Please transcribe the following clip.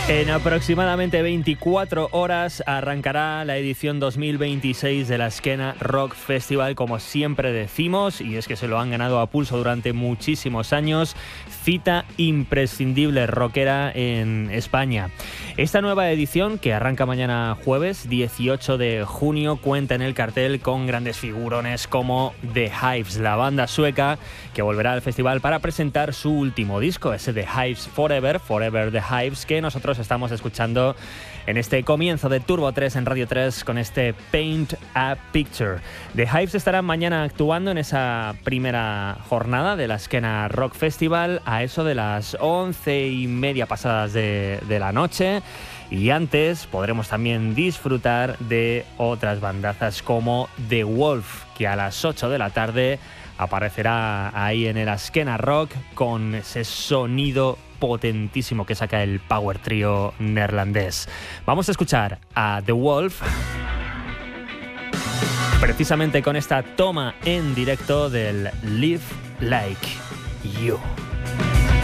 En aproximadamente 24 horas arrancará la edición 2026 de la Skena Rock Festival, como siempre decimos, y es que se lo han ganado a pulso durante muchísimos años. Cita imprescindible rockera en España. Esta nueva edición, que arranca mañana jueves 18 de junio, cuenta en el cartel con grandes figurones como The Hives, la banda sueca que volverá al festival para presentar su último disco, ese The Hives Forever, Forever The Hives, que nosotros estamos escuchando en este comienzo de Turbo 3 en Radio 3 con este Paint a Picture. The Hives estarán mañana actuando en esa primera jornada de la Skena Rock Festival a eso de las 11:30 pasadas de la noche. Y antes podremos también disfrutar de otras bandazas como The Wolf, que a las 8 de la tarde aparecerá ahí en el Skena Rock con ese sonido potentísimo que saca el power trio neerlandés. Vamos a escuchar a The Wolf precisamente con esta toma en directo del Live Like You.